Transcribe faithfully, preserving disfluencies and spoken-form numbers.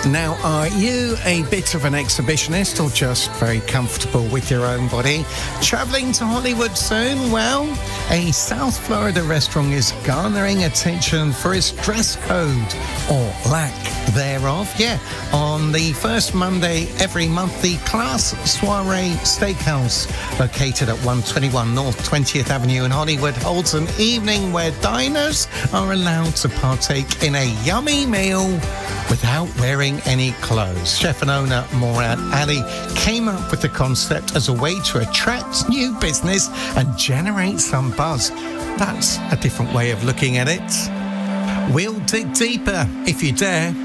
Now, are you a bit of an exhibitionist or just very comfortable with your own body? Travelling to Hollywood soon? Well, a South Florida restaurant is garnering attention for its dress code, or lack thereof. Yeah, on the first Monday every month, the Class Soiree Steakhouse, located at one twenty-one North twentieth Avenue in Hollywood, holds an evening where diners are allowed to partake in a yummy meal without wearing any clothes. Chef and owner Morad Ali came up with the concept as a way to attract new business and generate some buzz. That's a different way of looking at it. We'll dig deeper, if you dare,